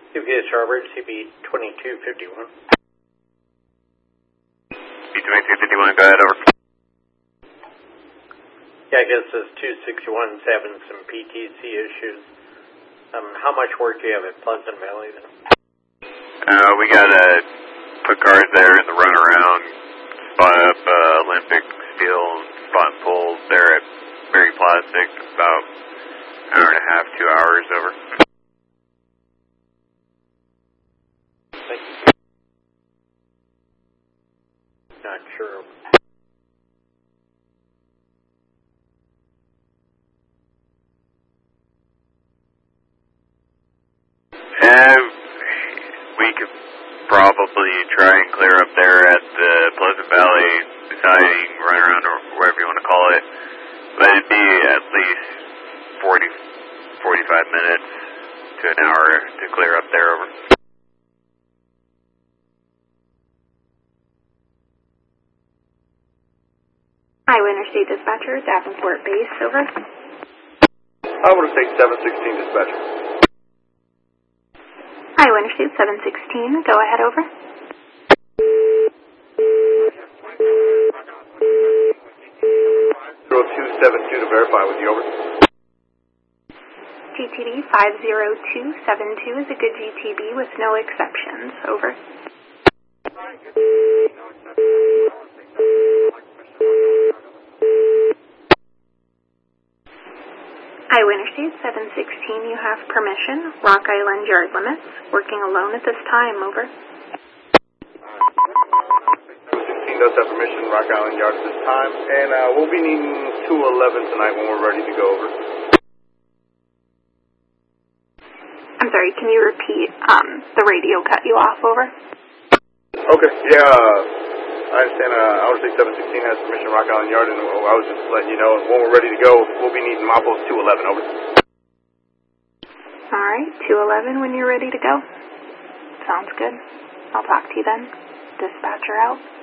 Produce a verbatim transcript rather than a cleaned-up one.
C V S Robert, C B twenty-two fifty-one. C B twenty-two fifty-one, go ahead, over. Yeah, I guess this two sixty-one is having some P T C issues. Um, how much work do you have at Pleasant Valley then? Uh, we gotta put cars there in the runaround, spot up uh, Olympic steel, spot and pull there at Berry Plastic, about an hour and a half, two hours over. Thank you. Not sure. Uh, we could probably try and clear up there at the Pleasant Valley siding, runaround, or whatever you want to call it. But it'd be at least forty, forty-five minutes to an hour to clear up there, over. Iowa Interstate Dispatcher, Davenport Base, over. Iowa Interstate seven sixteen Dispatcher. Iowa Interstate seven sixteen, go ahead, over. zero two seven two to verify with you, over. G T D five zero two seven two is a good G T B with no exceptions, over. Iowa Interstate seven sixteen, you have permission. Rock Island yard limits. Working alone at this time, over. seven sixteen does have permission, Rock Island Yard at this time, and uh, we'll be needing two eleven tonight when we're ready to go, over. I'm sorry, can you repeat? Um, the radio cut you off, over. Okay, yeah, uh, I understand. Uh, Iowa Interstate seven sixteen has permission, Rock Island Yard, and I was just letting you know when we're ready to go, we'll be needing Mapos two eleven, over. All right, two eleven when you're ready to go. Sounds good. I'll talk to you then. Dispatcher out.